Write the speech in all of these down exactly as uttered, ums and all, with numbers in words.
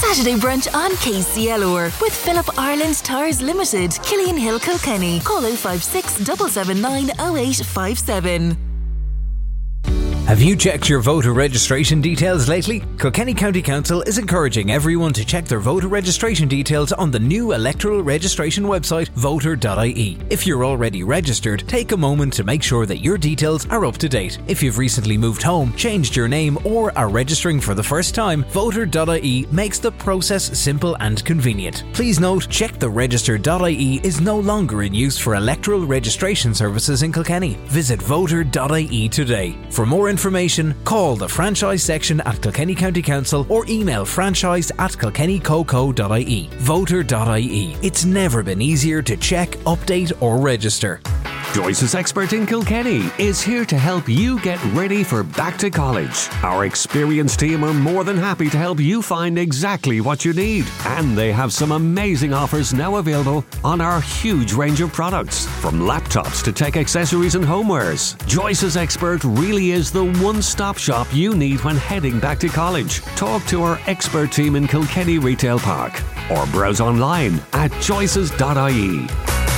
Saturday brunch on K C L R with Philip Ireland Tires Limited, Killian Hill, Kilkenny. Call oh five six, seven seven nine, oh eight five seven. Have you checked your voter registration details lately? Kilkenny County Council is encouraging everyone to check their voter registration details on the new electoral registration website, voter dot I E. If you're already registered, take a moment to make sure that your details are up to date. If you've recently moved home, changed your name, or are registering for the first time, voter dot I E makes the process simple and convenient. Please note, check the register dot I E is no longer in use for electoral registration services in Kilkenny. Visit voter dot I E today. For more information, call the franchise section at Kilkenny County Council or email franchise at kilkenny coco dot I E. voter dot I E. It's never been easier to check, update or register. Joyce's Expert in Kilkenny is here to help you get ready for back to college. Our experienced team are more than happy to help you find exactly what you need. And they have some amazing offers now available on our huge range of products. From laptops to tech accessories and homewares, Joyce's Expert really is the one-stop shop you need when heading back to college. Talk to our expert team in Kilkenny Retail Park or browse online at joyces dot I E.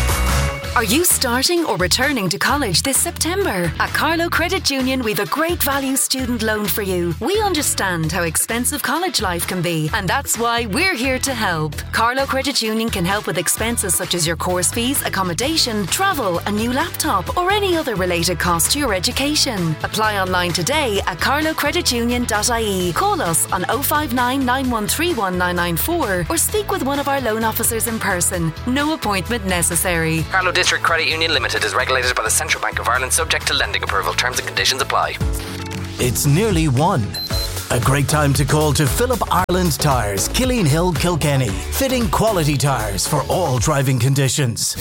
Are you starting or returning to college this September? At Carlow Credit Union, we've a great value student loan for you. We understand how expensive college life can be, and that's why we're here to help. Carlow Credit Union can help with expenses such as your course fees, accommodation, travel, a new laptop, or any other related cost to your education. Apply online today at carlow credit union dot I E. Call us on oh five nine, nine one three one, nine nine four or speak with one of our loan officers in person. No appointment necessary. Carlow District Credit Union Limited is regulated by the Central Bank of Ireland, subject to lending approval. Terms and conditions apply. It's nearly one. A great time to call to Philip Ireland Tires, Killeen Hill, Kilkenny. Fitting quality tires for all driving conditions.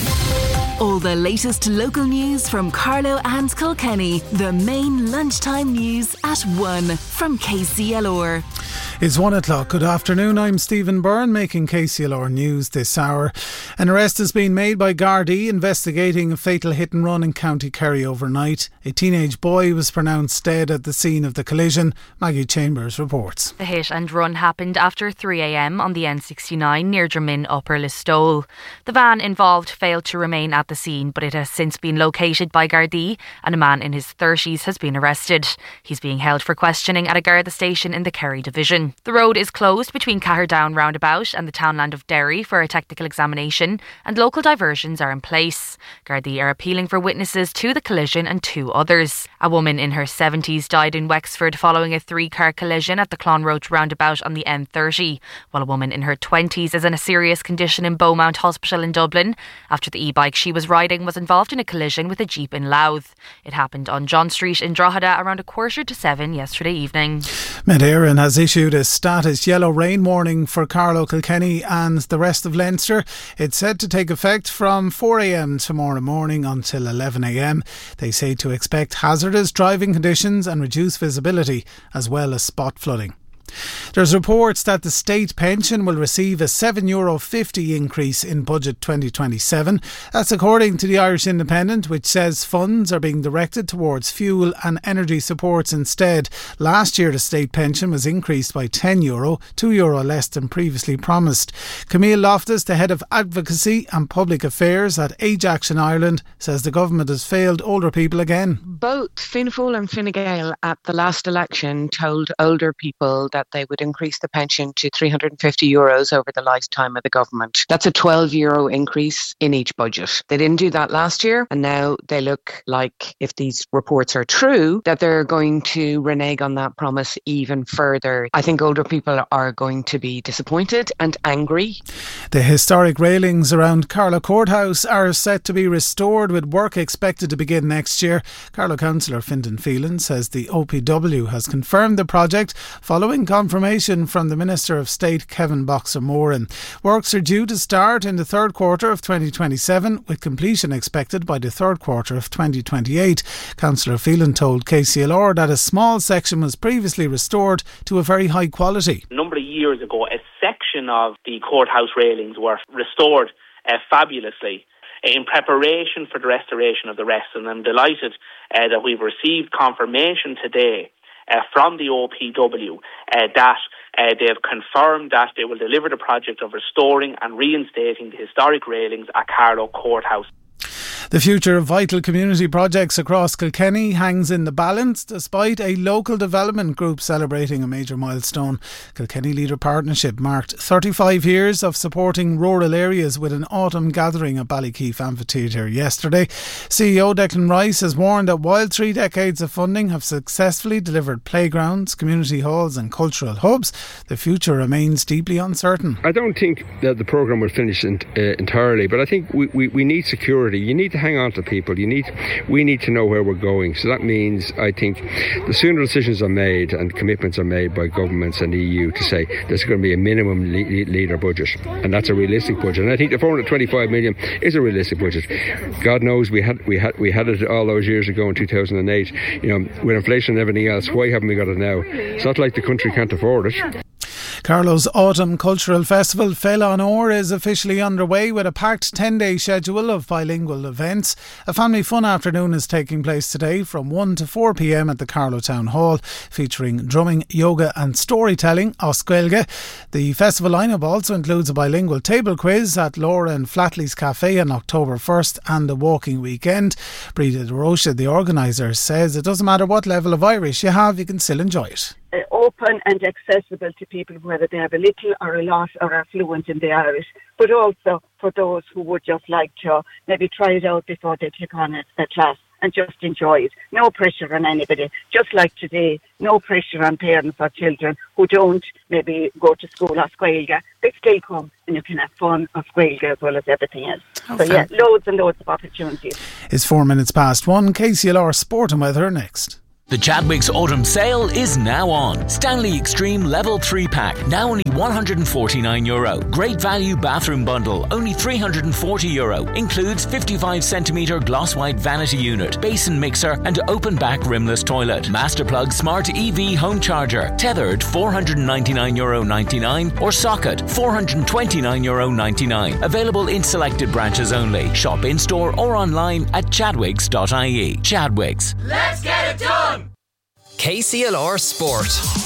All the latest local news from Carlow and Kilkenny. The main lunchtime news at one from K C L R. It's one o'clock. Good afternoon. I'm Stephen Byrne, making K C L R News this hour. An arrest has been made by Gardaí investigating a fatal hit and run in County Kerry overnight. A teenage boy was pronounced dead at the scene of the collision. Maggie Chambers reports. The hit and run happened after three a m on the N sixty-nine near Drammin Upper Listowel. The van involved failed to remain at the scene, but it has since been located by Gardaí and a man in his thirties has been arrested. He's being held for questioning at a Garda station in the Kerry division. The road is closed between Caherdown roundabout and the townland of Derry for a technical examination, and local diversions are in place. Gardaí are appealing for witnesses to the collision and two others. A woman in her seventies died in Wexford following a three-car collision at the Clonroach roundabout on the M thirty, while a woman in her twenties is in a serious condition in Beaumont Hospital in Dublin after the e-bike she was riding was involved in a collision with a jeep in Louth. It happened on John Street in Drogheda around a quarter to seven yesterday evening. Met Éireann has issued a status yellow rain warning for Carlow, Kilkenny and the rest of Leinster. It's set to take effect from four a m tomorrow morning until eleven a m. They say to expect hazardous driving conditions and reduced visibility as well as spot flooding. There's reports that the state pension will receive a seven euro fifty increase in budget twenty twenty-seven. That's according to the Irish Independent, which says funds are being directed towards fuel and energy supports instead. Last year the state pension was increased by ten euro, two euro less than previously promised. Camille Loftus, the head of advocacy and public affairs at Age Action Ireland, says the government has failed older people again. Both Fine Gael and Fine Gael at the last election told older people that they would increase the pension to three hundred fifty euros over the lifetime of the government. That's a twelve euro increase in each budget. They didn't do that last year, and now they look like, if these reports are true, that they're going to renege on that promise even further. I think older people are going to be disappointed and angry. The historic railings around Carlow Courthouse are set to be restored, with work expected to begin next year. Carlow Councillor Fintan Phelan says the O P W has confirmed the project following confirmation from the Minister of State Kevin Boxer-Moran. Works are due to start in the third quarter of twenty twenty-seven, with completion expected by the third quarter of twenty twenty-eight. Councillor Phelan told K C L R that a small section was previously restored to a very high quality. A number of years ago, a section of the courthouse railings were restored uh, fabulously in preparation for the restoration of the rest, and I'm delighted uh, that we've received confirmation today Uh, from the O P W uh, that Uh, they have confirmed that they will deliver the project of restoring and reinstating the historic railings at Carlow Courthouse. The future of vital community projects across Kilkenny hangs in the balance despite a local development group celebrating a major milestone. Kilkenny Leader Partnership marked thirty-five years of supporting rural areas with an autumn gathering at Ballykeefe Amphitheatre yesterday. C E O Declan Rice has warned that while three decades of funding have successfully delivered playgrounds, community halls and cultural hubs, the future remains deeply uncertain. I don't think that the programme will finish in, uh, entirely, but I think we, we, we need security. You need to hang on to people. You need, we need to know where we're going. So that means, I think, the sooner decisions are made and commitments are made by governments and E U to say there's going to be a minimum le- leader budget, and that's a realistic budget. And I think the four hundred twenty-five million is a realistic budget. God knows we had we had we had it all those years ago in two thousand eight. You know, with inflation and everything else, why haven't we got it now? It's not like the country can't afford it. Carlow's Autumn Cultural Festival, Fell on Ore, is officially underway with a packed ten-day schedule of bilingual events. A family fun afternoon is taking place today from one to four p.m. at the Carlow Town Hall, featuring drumming, yoga and storytelling, Os Gaeilge. The festival lineup also includes a bilingual table quiz at Laura and Flatley's Cafe on October first and a walking weekend. Breda De Rocha, the organiser, says it doesn't matter what level of Irish you have, you can still enjoy it. Uh, open and accessible to people, whether they have a little or a lot or are fluent in the Irish, but also for those who would just like to maybe try it out before they take on a, a class and just enjoy it. No pressure on anybody. Just like today, no pressure on parents or children who don't maybe go to school or Gaeilge. They still come and you can have fun of Gaeilge as well as everything else. Okay. So yeah, loads and loads of opportunities. It's four minutes past one. K C L R Sport and Weather next. The Chadwicks Autumn Sale is now on. Stanley Extreme Level three pack, now only one hundred forty-nine euro. Great value bathroom bundle, only three hundred forty euro. Includes fifty-five centimetre gloss white vanity unit, basin mixer and open back rimless toilet. Masterplug Smart E V home charger, tethered four hundred ninety-nine euro ninety-nine or socket four hundred twenty-nine euro ninety-nine. Available in selected branches only. Shop in store or online at chadwicks dot I E. Chadwicks. Let's get it done! K C L R Sport.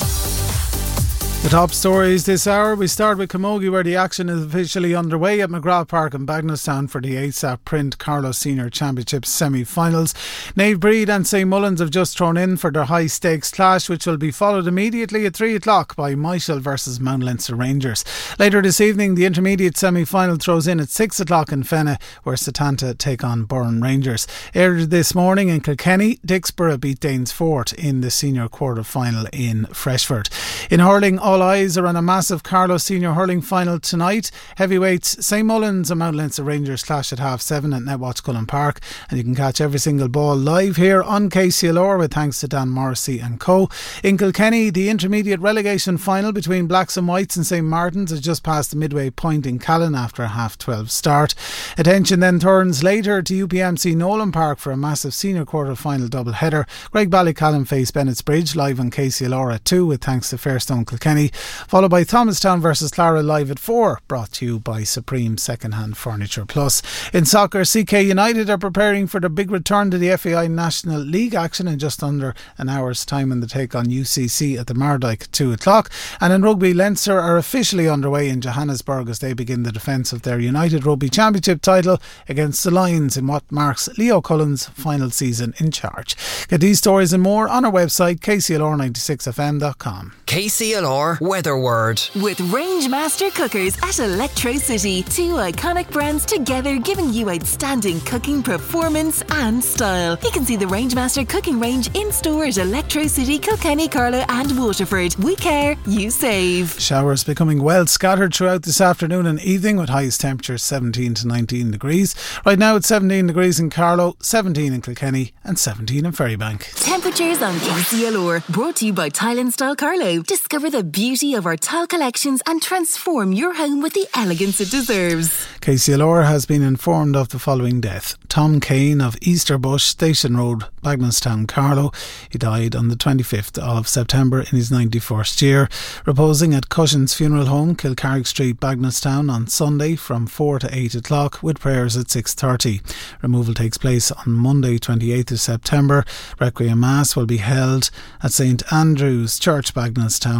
The top stories this hour. We start with Camogie, where the action is officially underway at McGrath Park in Bagenalstown for the A S A P Print Carlow Senior Championship semi-finals. Nave Breed and Saint Mullins have just thrown in for their high stakes clash, which will be followed immediately at three o'clock by Michael versus Mount Leinster Rangers. Later this evening, the intermediate semi-final throws in at six o'clock in Fenagh, where Setanta take on Burren Rangers. Earlier this morning in Kilkenny, Dixborough beat Danesfort in the senior quarter-final in Freshford. In hurling, all eyes are on a massive Carlow Senior Hurling final tonight. Heavyweights Saint Mullins and Mount Leinster Rangers clash at half seven at Netwatch Cullen Park, and you can catch every single ball live here on K C L R with thanks to Dan Morrissey and co. In Kilkenny, the intermediate relegation final between Blacks and Whites and Saint Martin's has just passed the midway point in Callan after a half twelve start. Attention then turns later to U P M C Nolan Park for a massive senior quarter final double header. Greg Ballycallan face Bennett's Bridge live on K C L R at two with thanks to Fairstone Kilkenny, followed by Thomastown versus Clara live at four, brought to you by Supreme Second-Hand Furniture Plus. In soccer, C K United are preparing for their big return to the F A I National League action in just under an hour's time, in the take on U C C at the Mardyke at two o'clock. And in rugby, Leinster are officially underway in Johannesburg as they begin the defence of their United Rugby Championship title against the Lions in what marks Leo Cullen's final season in charge. Get these stories and more on our website k c l r ninety-six f m dot com. K C L R Weather Word. With Rangemaster Cookers at Electro City. Two iconic brands together, giving you outstanding cooking performance and style. You can see the Rangemaster cooking range in store at Electro City, Kilkenny, Carlow and Waterford. We care, you save. Showers becoming well scattered throughout this afternoon and evening, with highest temperatures seventeen to nineteen degrees. Right now it's seventeen degrees in Carlow, seventeen in Kilkenny and seventeen in Ferrybank. Temperatures on K C L R. Brought to you by Tile and Style Carlow. Discover the beauty of our tile collections and transform your home with the elegance it deserves. K C L R has been informed of the following death. Tom Kane of Easterbush, Station Road, Bagenalstown, Carlow. He died on the twenty-fifth of September in his ninety-first year, reposing at Cushion's Funeral Home, Kilcarrick Street, Bagenalstown on Sunday from four to eight o'clock with prayers at six thirty. Removal takes place on Monday twenty-eighth of September. Requiem Mass will be held at St Andrew's Church, Bagenalstown on Monday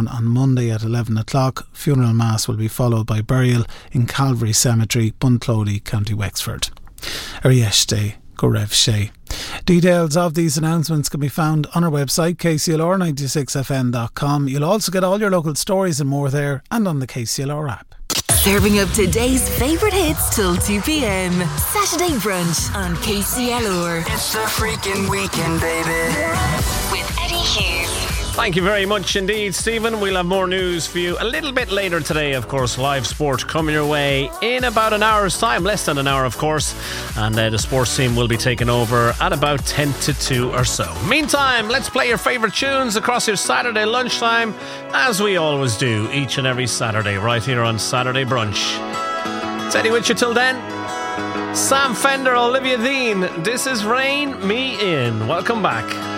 Monday at eleven o'clock. Funeral mass will be followed by burial in Calvary Cemetery, Bunclody, County Wexford. Arieste, go Rev Shay. Details of these announcements can be found on our website, k c l r ninety-six f m dot com. You'll also get all your local stories and more there, and on the K C L R app. Serving up today's favourite hits till two p.m. Saturday brunch on K C L R. It's a freaking weekend, baby. With Eddie Hughes. Thank you very much indeed, Stephen. We'll have more news for you a little bit later today. Of course, live sport coming your way in about an hour's time, less than an hour, of course. And uh, the sports team will be taking over at about ten to two or so. Meantime, let's play your favourite tunes across your Saturday lunchtime, as we always do each and every Saturday, right here on Saturday Brunch. It's Eddie with you till then. Sam Fender, Olivia Dean. This is Rain Me In. Welcome back.